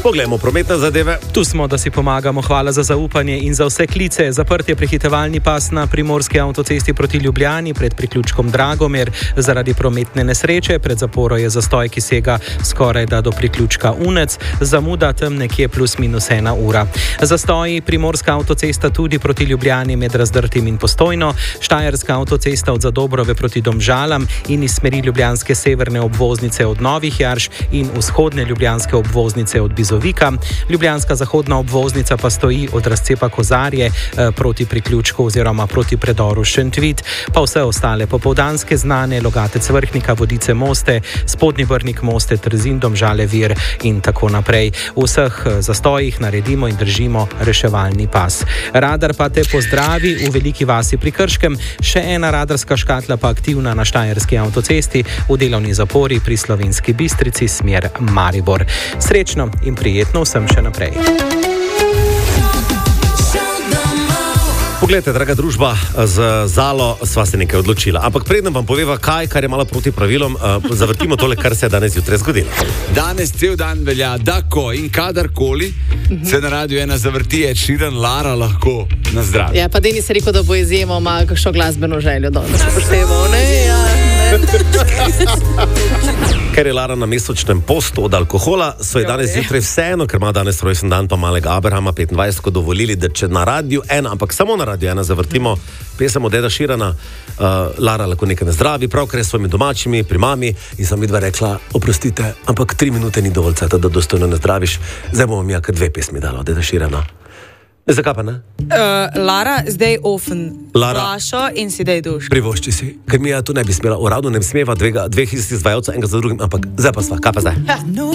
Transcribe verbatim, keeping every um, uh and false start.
Poglejmo prometne zadeve. Tu smo, da si pomagamo. Hvala za zaupanje in za vse klice. Zaprt je prehitevalni pas na primorski avtocesti proti Ljubljani pred priključkom Dragomer zaradi prometne nesreče. Pred zaporo je zastoj, ki sega skoraj da do priključka Unec. Zamuda tam nekje plus minus ena ura. Zastoji primorska avtocesta tudi proti Ljubljani med Razdrtim in Postojno. Štajerska avtocesta od Zadobrove proti Domžalam in iz smeri ljubljanske severne obvoznice od Novih Jarš in vzhodne ljubljanske obvoznice od Bizovika. Ljubljanska zahodna obvoznica pa stoji od razcepa Kozarje eh, proti priključku oziroma proti predoru Šentvid, pa vse ostale popoldanske znane, Logatec Vrhnika, Vodice Moste, Spodnji Brnik Moste, Trzin, Domžale Vir in tako naprej. V vseh zastojih naredimo in držimo reševalni pas. Radar pa te pozdravi v Veliki Vasi pri Krškem, še ena radarska škatla pa aktivna na Štajerski avtocesti v delovni zapori pri Slovenski Bistrici smer Maribor. Srečno in prijetno vsem še naprej. Poglejte, draga družba, z Zalo sva se nekaj odločila. Ampak predem vam poveva kaj, kar je malo proti pravilom, uh, zavrtimo tole, kar se je danes jutraj zgodilo. Danes cel dan velja, da ko in kadarkoli uh-huh. se na Radiu ena zavrti, je Širan Lara lahko na zdravje. Ja, pa Denis je rekel, da bo izjemo malo kakšno glasbeno željo danes pošteval, ne? Ja, ne. Ker je Lara na mesečnem postu od alkohola, so je danes zjutraj vseeno, ker ima danes rojsten dan pa malega Abrahama petindvajset, dovolili, da če na Radiu ena, ampak samo na Radiu ena zavrtimo pesem od Deda Širana, uh, Lara lahko nekaj ne zdravi, pravkar je s svojimi domačimi, pri mami, in sem midva rekla, oprostite, ampak tri minute ni dovolj ceta, da dostojno ne zdraviš, zdaj bomo mi kar dve pesmi dala od Deda Širana. Zakaj pa ne? Uh, Lara, zdaj ofen flašo in si dej duš. Privošči si, ker mi ja tu ne bi smela, uradno ne bi smeva dveh istih izvajalcev, enega za drugim, ampak zdaj pa sva, kaj pa zdaj?